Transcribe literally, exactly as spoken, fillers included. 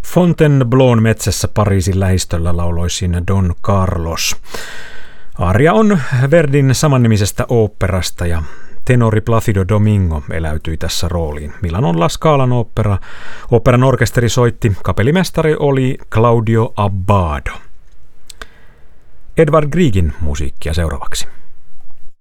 Fontainebleaun metsässä Pariisin lähistöllä lauloi siinä Don Carlos. Aria on Verdin samannimisestä oopperasta ja tenori Placido Domingo eläytyi tässä rooliin. Milanon La Scalan opera. Operan orkesteri soitti, kapellimestari oli Claudio Abbado. Edvard Griegin musiikkia seuraavaksi.